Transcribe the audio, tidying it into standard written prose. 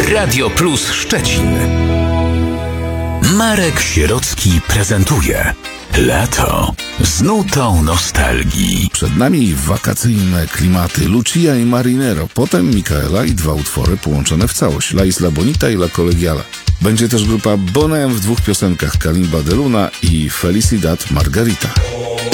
Radio Plus Szczecin. Marek Sierocki prezentuje Lato z nutą nostalgii. Przed nami wakacyjne klimaty Lucia i Marinero, potem Micaela i 2 utwory połączone w całość, La Isla Bonita i La Colegiala. Będzie też grupa Bonem w 2 piosenkach, Kalimba de Luna i Felicidad Margarita.